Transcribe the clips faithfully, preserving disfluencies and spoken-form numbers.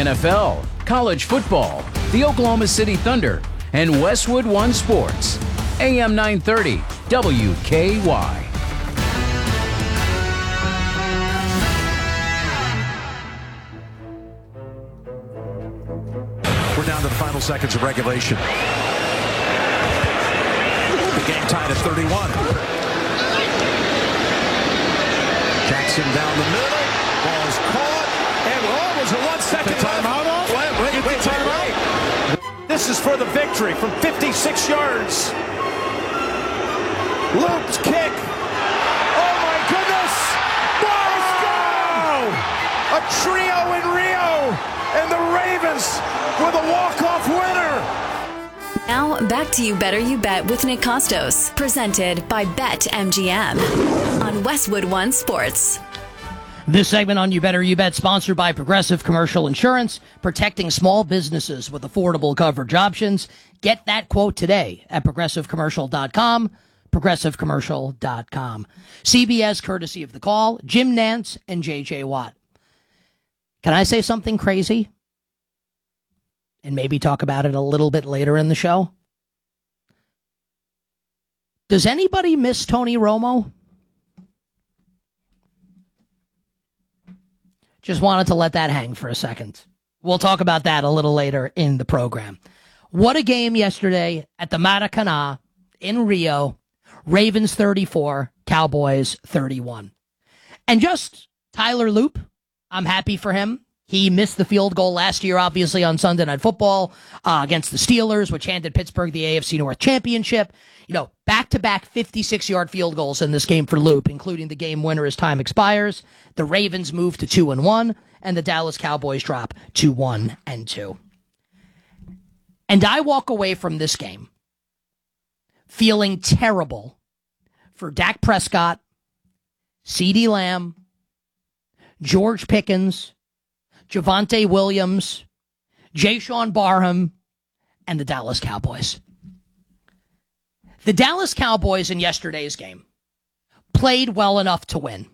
N F L, college football, the Oklahoma City Thunder, and Westwood One Sports. A M nine thirty, W K Y. We're down to the final seconds of regulation. The game tied at thirty-one. Jackson down the middle. Ball's caught. And oh, was a one second timeout off? Wait, wait, wait, timeout. This is for the victory from fifty-six yards. Looped kick. Oh my goodness. Let's go! A trio in Rio. And the Ravens with a walk-off winner. Now, back to You Better You Bet with Nick Costos, presented by BetMGM on Westwood One Sports. This segment on You Better You Bet, sponsored by Progressive Commercial Insurance, protecting small businesses with affordable coverage options. Get that quote today at progressive commercial dot com, progressive commercial dot com. C B S, courtesy of The Call, Jim Nantz and J J Watt. Can I say something crazy? And maybe talk about it a little bit later in the show? Does anybody miss Tony Romo? Just wanted to let that hang for a second. We'll talk about that a little later in the program. What a game yesterday at the Maracanã in Rio. Ravens thirty-four, Cowboys thirty-one. And just Tyler Loop, I'm happy for him. He missed the field goal last year, obviously, on Sunday Night Football uh, against the Steelers, which handed Pittsburgh the A F C North Championship. You know, back-to-back fifty-six-yard field goals in this game for Loop, including the game winner as time expires. The Ravens move to two and one, and the Dallas Cowboys drop to one and two. And I walk away from this game feeling terrible for Dak Prescott, CeeDee Lamb, George Pickens, Javonte Williams, Jaysean Barham, and the Dallas Cowboys. The Dallas Cowboys in yesterday's game played well enough to win.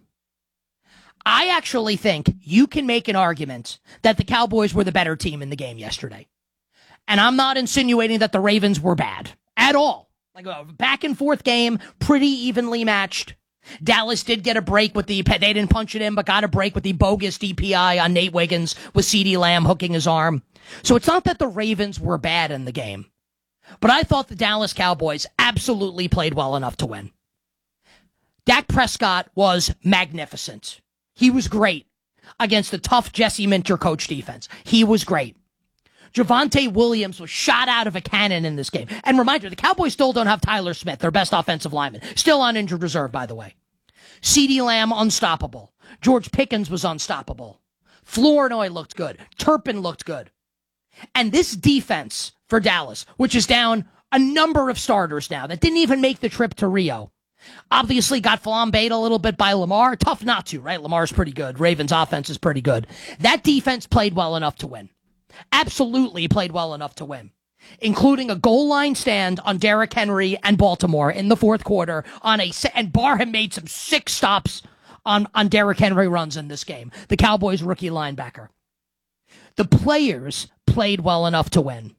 I actually think you can make an argument that the Cowboys were the better team in the game yesterday. And I'm not insinuating that the Ravens were bad at all. Like a back and forth game, pretty evenly matched. Dallas did get a break with the, they didn't punch it in, but got a break with the bogus D P I on Nate Wiggins with CeeDee Lamb hooking his arm. So it's not that the Ravens were bad in the game, but I thought the Dallas Cowboys absolutely played well enough to win. Dak Prescott was magnificent. He was great against the tough Jesse Minter coach defense. He was great. Javonte Williams was shot out of a cannon in this game. And reminder, the Cowboys still don't have Tyler Smith, their best offensive lineman. Still on injured reserve, by the way. CeeDee Lamb, unstoppable. George Pickens was unstoppable. Flournoy looked good. Turpin looked good. And this defense for Dallas, which is down a number of starters now that didn't even make the trip to Rio, obviously got flambéed a little bit by Lamar. Tough not to, right? Lamar's pretty good. Ravens' offense is pretty good. That defense played well enough to win. Absolutely played well enough to win, including a goal line stand on Derrick Henry and Baltimore in the fourth quarter. On a and Barham made some sick stops on, on Derrick Henry runs in this game, the Cowboys rookie linebacker. The players played well enough to win.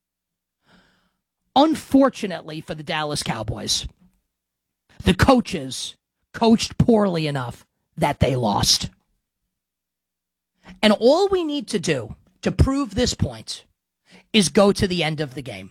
Unfortunately for the Dallas Cowboys, the coaches coached poorly enough that they lost. And all we need to do to prove this point is go to the end of the game.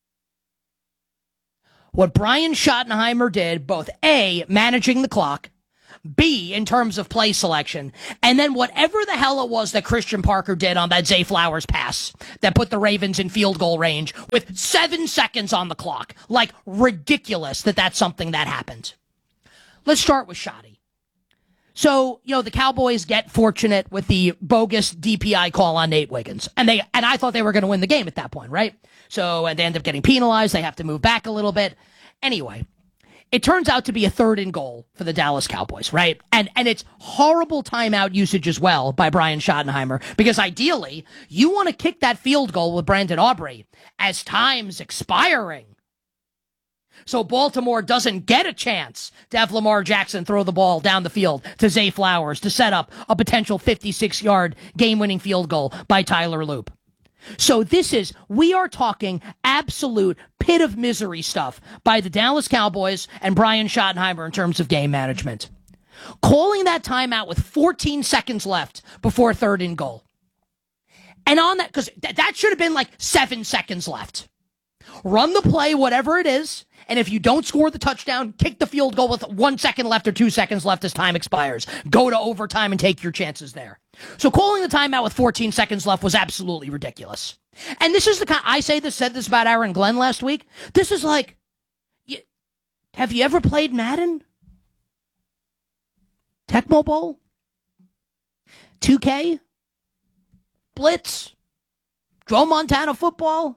What Brian Schottenheimer did, both A, managing the clock, B, in terms of play selection, and then whatever the hell it was that Christian Parker did on that Zay Flowers pass that put the Ravens in field goal range with seven seconds on the clock. Like, ridiculous that that's something that happened. Let's start with Shotty. So, you know, the Cowboys get fortunate with the bogus D P I call on Nate Wiggins. And they and I thought they were going to win the game at that point, right? So, and they end up getting penalized. They have to move back a little bit. Anyway, it turns out to be a third and goal for the Dallas Cowboys, right? And and it's horrible timeout usage as well by Brian Schottenheimer, because ideally, you want to kick that field goal with Brandon Aubrey as time's expiring. So Baltimore doesn't get a chance to have Lamar Jackson throw the ball down the field to Zay Flowers to set up a potential fifty-six-yard game-winning field goal by Tyler Loop. So this is, we are talking absolute pit of misery stuff by the Dallas Cowboys and Brian Schottenheimer in terms of game management. Calling that timeout with fourteen seconds left before third and goal. And on that, because th- that should have been like seven seconds left. Run the play, whatever it is, and if you don't score the touchdown, kick the field goal with one second left or two seconds left as time expires. Go to overtime and take your chances there. So calling the timeout with fourteen seconds left was absolutely ridiculous. And this is the kind, I say this, said this about Aaron Glenn last week. This is like, you, have you ever played Madden? Tecmo Bowl? two K? Blitz? Joe Montana football?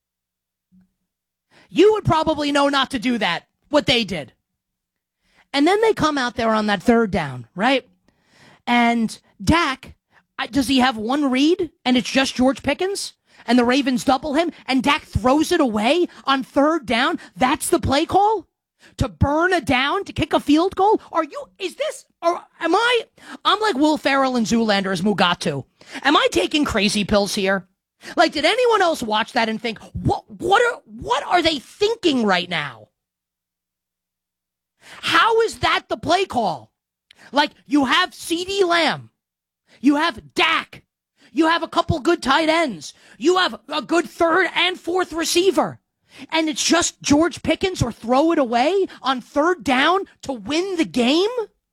You would probably know not to do that, what they did. And then they come out there on that third down, right? And Dak, does he have one read and it's just George Pickens? And the Ravens double him and Dak throws it away on third down? That's the play call? To burn a down, to kick a field goal? Are you, is this, or am I, I'm like Will Ferrell and Zoolander as Mugatu. Am I taking crazy pills here? Like, did anyone else watch that and think, what, what are, what are they thinking right now? How is that the play call? Like, you have CeeDee Lamb. You have Dak. You have a couple good tight ends. You have a good third and fourth receiver. And it's just George Pickens or throw it away on third down to win the game?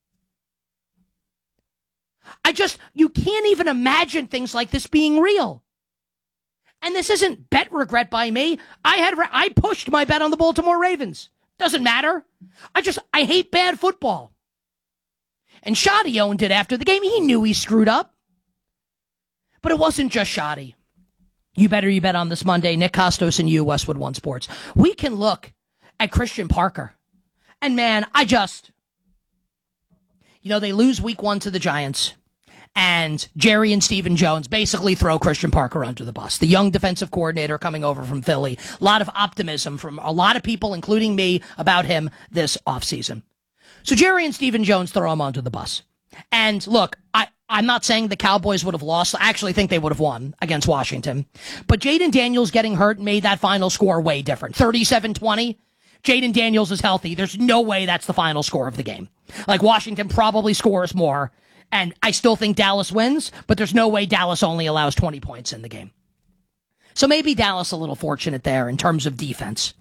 I just, you can't even imagine things like this being real. And this isn't bet regret by me. I had I pushed my bet on the Baltimore Ravens. Doesn't matter. I just, I hate bad football. And Shoddy owned it after the game. He knew he screwed up. But it wasn't just Shoddy. You better you bet on this Monday. Nick Costos and you, Westwood One Sports. We can look at Christian Parker. And man, I just, you know, they lose week one to the Giants. And Jerry and Stephen Jones basically throw Christian Parker under the bus. The young defensive coordinator coming over from Philly. A lot of optimism from a lot of people, including me, about him this offseason. So Jerry and Stephen Jones throw him onto the bus. And look, I, I'm not saying the Cowboys would have lost. I actually think they would have won against Washington. But Jaden Daniels getting hurt made that final score way different. thirty-seven twenty. Jaden Daniels is healthy. There's no way that's the final score of the game. Like, Washington probably scores more. And I still think Dallas wins, but there's no way Dallas only allows twenty points in the game. So maybe Dallas a little fortunate there in terms of defense.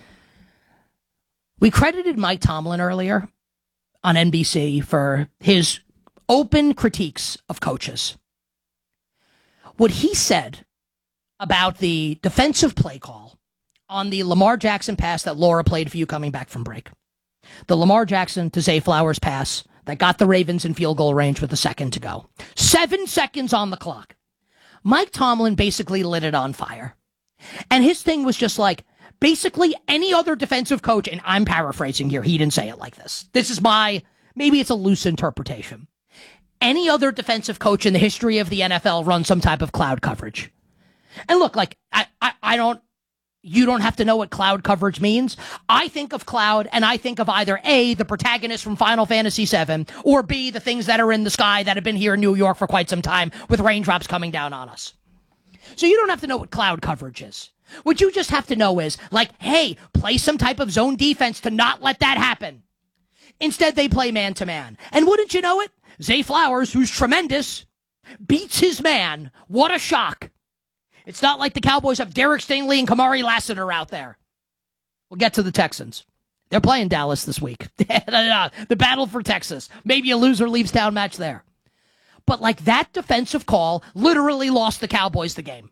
We credited Mike Tomlin earlier on N B C for his open critiques of coaches. What he said about the defensive play call on the Lamar Jackson pass that Laura played for you coming back from break. The Lamar Jackson to Zay Flowers pass that got the Ravens in field goal range with a second to go. Seven seconds on the clock. Mike Tomlin basically lit it on fire. And his thing was just like, basically any other defensive coach, and I'm paraphrasing here, he didn't say it like this. This is my, maybe it's a loose interpretation. Any other defensive coach in the history of the N F L runs some type of cloud coverage. And look, like, I, I, I don't, you don't have to know what cloud coverage means. I think of cloud, and I think of either A, the protagonist from Final Fantasy seven, or B, the things that are in the sky that have been here in New York for quite some time with raindrops coming down on us. So you don't have to know what cloud coverage is. What you just have to know is, like, hey, play some type of zone defense to not let that happen. Instead, they play man-to-man. And wouldn't you know it? Zay Flowers, who's tremendous, beats his man. What a shock. It's not like the Cowboys have Derek Stingley and Kamari Lassiter out there. We'll get to the Texans. They're playing Dallas this week. The battle for Texas. Maybe a loser leaves town match there. But like, that defensive call literally lost the Cowboys the game.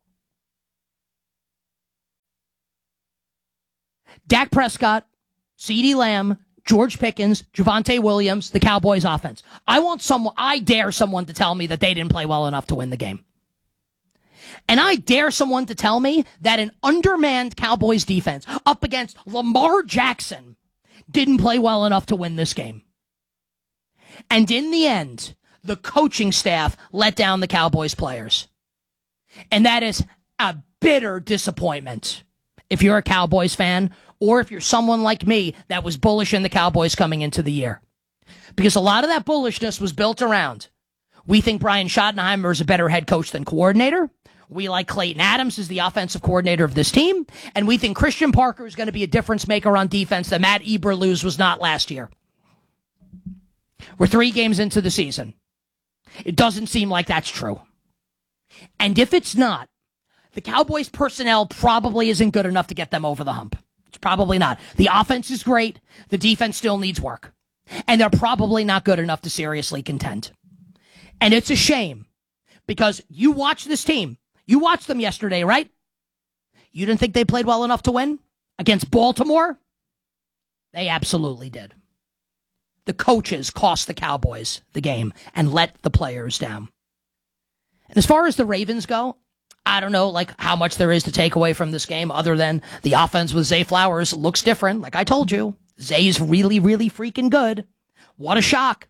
Dak Prescott, CeeDee Lamb, George Pickens, Javonte Williams, the Cowboys offense. I want someone, I dare someone to tell me that they didn't play well enough to win the game. And I dare someone to tell me that an undermanned Cowboys defense up against Lamar Jackson didn't play well enough to win this game. And in the end, the coaching staff let down the Cowboys players. And that is a bitter disappointment. if you're a Cowboys fan, or if you're someone like me that was bullish in the Cowboys coming into the year. Because a lot of that bullishness was built around, we think Brian Schottenheimer is a better head coach than coordinator. We like Clayton Adams as the offensive coordinator of this team. And we think Christian Parker is going to be a difference maker on defense that Matt Eberflus was not last year. We're three games into the season. It doesn't seem like that's true. And if it's not, the Cowboys personnel probably isn't good enough to get them over the hump. It's probably not. The offense is great. The defense still needs work. And they're probably not good enough to seriously contend. And it's a shame because you watch this team. You watched them yesterday, right? You didn't think they played well enough to win against Baltimore? They absolutely did. The coaches cost the Cowboys the game and let the players down. And as far as the Ravens go, I don't know like how much there is to take away from this game other than the offense with Zay Flowers looks different. Like I told you, Zay's really, really freaking good. What a shock.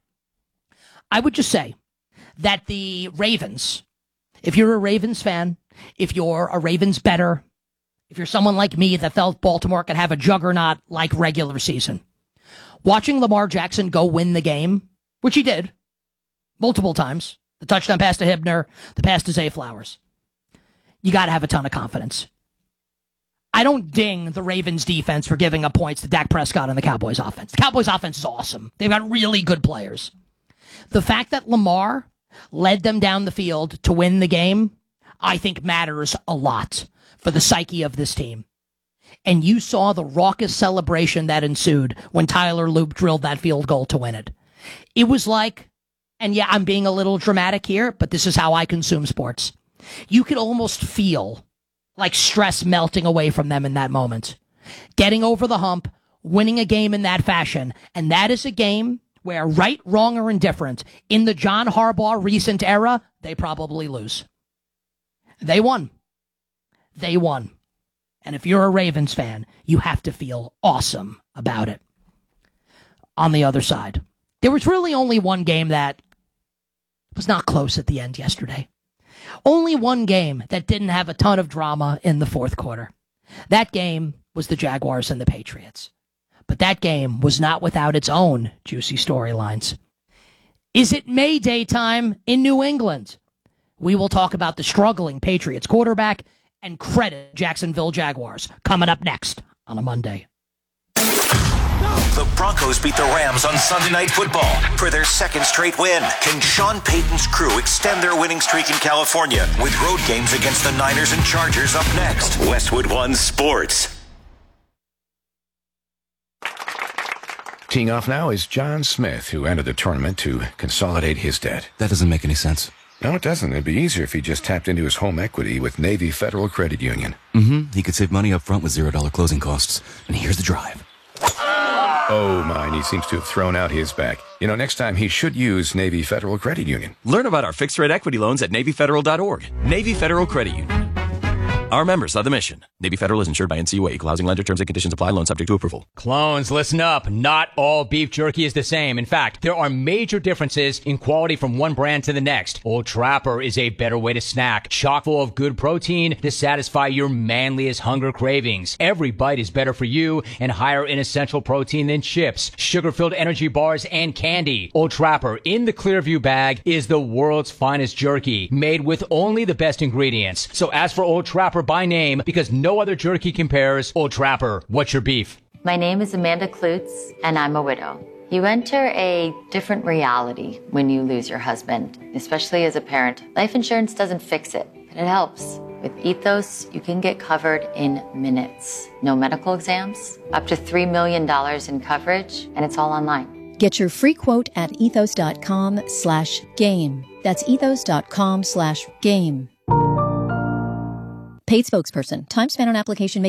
I would just say that the Ravens, if you're a Ravens fan, if you're a Ravens bettor, if you're someone like me that felt Baltimore could have a juggernaut like regular season, watching Lamar Jackson go win the game, which he did multiple times, the touchdown pass to Hibner, the pass to Zay Flowers, you got to have a ton of confidence. I don't ding the Ravens defense for giving up points to Dak Prescott and the Cowboys offense. The Cowboys offense is awesome. They've got really good players. The fact that Lamar led them down the field to win the game, I think matters a lot for the psyche of this team. And you saw the raucous celebration that ensued when Tyler Loop drilled that field goal to win it. It was like, and yeah, I'm being a little dramatic here, but this is how I consume sports. You could almost feel like stress melting away from them in that moment. Getting over the hump, winning a game in that fashion. And that is a game where right, wrong, or indifferent, in the John Harbaugh recent era, they probably lose. They won. They won. And if you're a Ravens fan, you have to feel awesome about it. On the other side, there was really only one game that was not close at the end yesterday. Only one game that didn't have a ton of drama in the fourth quarter. That game was the Jaguars and the Patriots. But that game was not without its own juicy storylines. Is it May Day time in New England? We will talk about the struggling Patriots quarterback and credit Jacksonville Jaguars coming up next on a Monday. The Broncos beat the Rams on Sunday Night Football for their second straight win. Can Sean Payton's crew extend their winning streak in California with road games against the Niners and Chargers up next? Westwood One Sports. Teeing off now is John Smith, who entered the tournament to consolidate his debt. That doesn't make any sense. No, it doesn't. It'd be easier if he just tapped into his home equity with Navy Federal Credit Union. Mm-hmm. He could save money up front with zero dollar closing costs. And here's the drive. Oh, mine, he seems to have thrown out his back. You know, next time he should use Navy Federal Credit Union. Learn about our fixed-rate equity loans at Navy Federal dot org. Navy Federal Credit Union. Our members are the mission. Navy Federal is insured by N C U A. Equal housing lender. Terms and conditions apply. Loan subject to approval. Clones, listen up. Not all beef jerky is the same. In fact, there are major differences in quality from one brand to the next. Old Trapper is a better way to snack. Chock full of good protein to satisfy your manliest hunger cravings. Every bite is better for you and higher in essential protein than chips, sugar-filled energy bars, and candy. Old Trapper in the Clearview bag is the world's finest jerky, made with only the best ingredients. So ask for Old Trapper by name because no other jerky compares. Old Trapper, what's your beef? My name is Amanda Klutz, and I'm a widow. You enter a different reality when you lose your husband, especially as a parent. Life insurance doesn't fix it, but it helps. With Ethos, you can get covered in minutes. No medical exams, up to three million dollars in coverage, and it's all online. Get your free quote at ethos.com slash game. That's ethos.com slash game. Paid spokesperson. Time spent on application may